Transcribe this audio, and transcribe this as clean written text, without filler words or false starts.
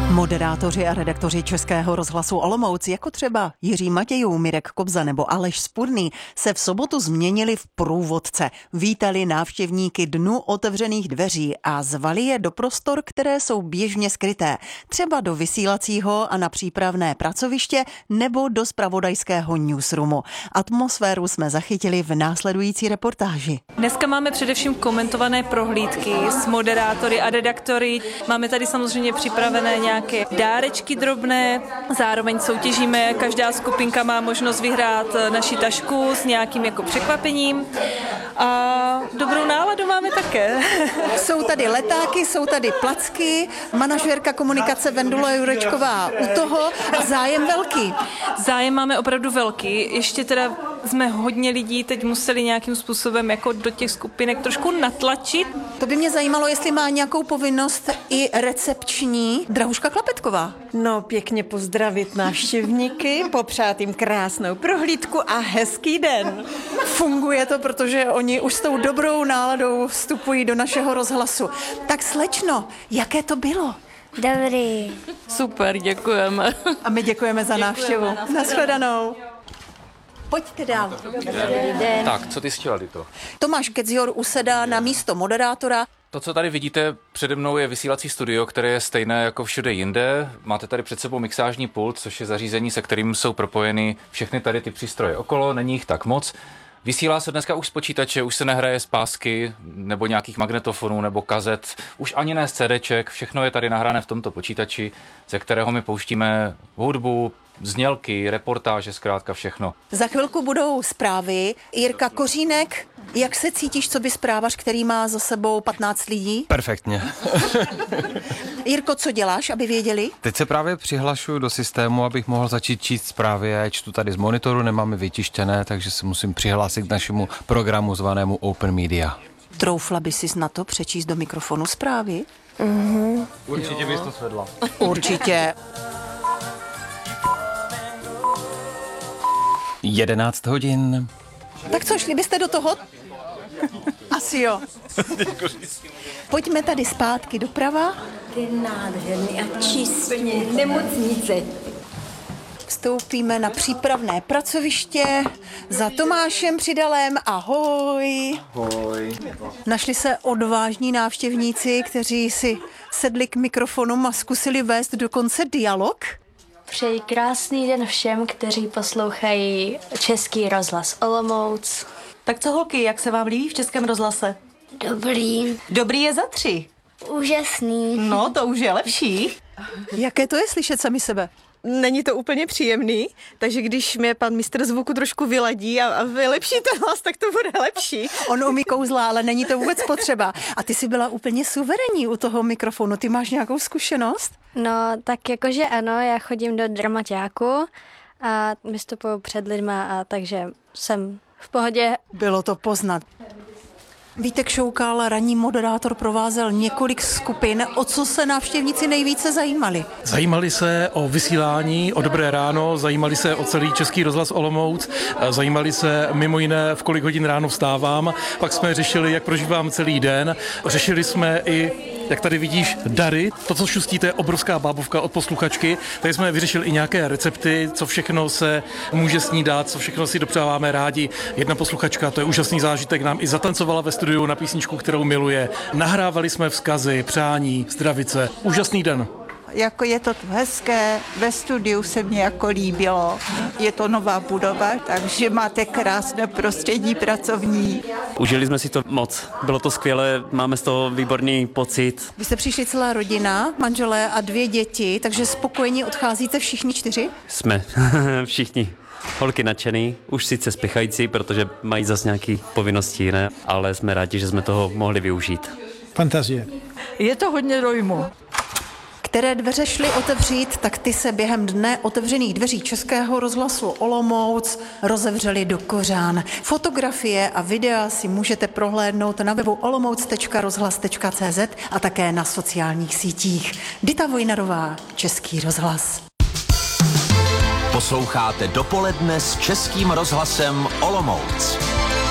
Moderátoři a redaktoři Českého rozhlasu Olomouc, jako třeba Jiří Matějů, Mirek Kobza nebo Aleš Spurný, se v sobotu změnili v průvodce. Vítali návštěvníky Dnu otevřených dveří a zvali je do prostor, které jsou běžně skryté. Třeba do vysílacího a na přípravné pracoviště nebo do zpravodajského newsroomu. Atmosféru jsme zachytili v následující reportáži. Dneska máme především komentované prohlídky s moderátory a redaktory. Máme tady samozřejmě připravené nějaké dárečky drobné, zároveň soutěžíme, každá skupinka má možnost vyhrát naši tašku s nějakým jako překvapením a dobrou náladu máme také. Jsou tady letáky, jsou tady placky, manažérka komunikace Vendula Jurečková u toho a zájem velký. Zájem máme opravdu velký, ještě teda jsme hodně lidí teď museli nějakým způsobem jako do těch skupinek trošku natlačit. To by mě zajímalo, jestli má nějakou povinnost i recepční Drahuška Klapetková. No, pěkně pozdravit návštěvníky, popřát jim krásnou prohlídku a hezký den. Funguje to, protože oni už s tou dobrou náladou vstupují do našeho rozhlasu. Tak slečno, jaké to bylo? Dobrý. Super, děkujeme. A my děkujeme za návštěvu. Nashledanou. Pojďte dál. Tak, co ty jsi chtěla, Dito? Tomáš Kedzior usedá na místo moderátora. To, co tady vidíte přede mnou, je vysílací studio, které je stejné jako všude jinde. Máte tady před sebou mixážní pult, což je zařízení, se kterým jsou propojeny všechny tady ty přístroje okolo, není jich tak moc. Vysílá se dneska už z počítače, už se nehraje z pásky nebo nějakých magnetofonů nebo kazet, už ani ne z CDček, všechno je tady nahrané v tomto počítači, ze kterého my pouštíme hudbu, znělky, reportáže, zkrátka všechno. Za chvilku budou zprávy. Jirka Kořínek, jak se cítíš, co by zprávař, který má za sebou 15 lidí? Perfektně. Jirko, co děláš, aby věděli? Teď se právě přihlašuju do systému, abych mohl začít číst zprávy. Já je čtu tady z monitoru, nemáme vytištěné, takže se musím přihlásit k našemu programu zvanému Open Media. Troufla by sis na to přečíst do mikrofonu zprávy? Určitě bys to svedla. Určitě. 11 hodin. Tak co, šli byste do toho? Asi jo. Pojďme tady zpátky doprava. Ty nádherný a čistý nemocnice. Vstoupíme na přípravné pracoviště za Tomášem Přidalem. Ahoj. Ahoj. Našli se odvážní návštěvníci, kteří si sedli k mikrofonům a zkusili vést dokonce dialog. Přeji krásný den všem, kteří poslouchají Český rozhlas Olomouc. Tak co holky, jak se vám líbí v Českém rozhlase? Dobrý. Dobrý je za 3. Úžasný. No, to už je lepší. Jaké to je slyšet sami sebe? Není to úplně příjemný, takže když mě pan mistr zvuku trošku vyladí a vylepší ten hlas, tak to bude lepší. On umí kouzla, ale není to vůbec potřeba. A ty jsi byla úplně suverénní u toho mikrofonu. Ty máš nějakou zkušenost? No, tak jakože ano, já chodím do dramaťáku a vystupuju před lidma, a takže jsem v pohodě. Bylo to poznat. Vítek Šoukal, ranní moderátor, provázel několik skupin. O co se návštěvníci nejvíce zajímali? Zajímali se o vysílání, o Dobré ráno, zajímali se o celý Český rozhlas Olomouc, zajímali se mimo jiné, v kolik hodin ráno vstávám, pak jsme řešili, jak prožívám celý den, řešili jsme i, jak tady vidíš, dary, to, co šustíte, je obrovská bábovka od posluchačky, tady jsme vyřešili i nějaké recepty, co všechno se může snídat, co všechno si dopřáváme rádi. Jedna posluchačka, to je úžasný zážitek, nám i zatancovala ve studiu na písničku, kterou miluje. Nahrávali jsme vzkazy, přání, zdravice. Úžasný den. Jako je to hezké, ve studiu se mně jako líbilo. Je to nová budova, takže máte krásné prostředí pracovní. Užili jsme si to moc, bylo to skvělé, máme z toho výborný pocit. Vy jste přišli celá rodina, manželé a 2 děti, takže spokojení odcházíte všichni 4? Jsme všichni. Holky nadšený, už sice spěchající, protože mají zase nějaké povinnosti, ne? Ale jsme rádi, že jsme toho mohli využít. Fantazie. Je to hodně dojmu. Které dveře šly otevřít, tak ty se během dne otevřených dveří Českého rozhlasu Olomouc rozevřely do kořán. Fotografie a videa si můžete prohlédnout na webu olomouc.rozhlas.cz a také na sociálních sítích. Dita Vojnarová, Český rozhlas. Posloucháte Dopoledne s Českým rozhlasem Olomouc.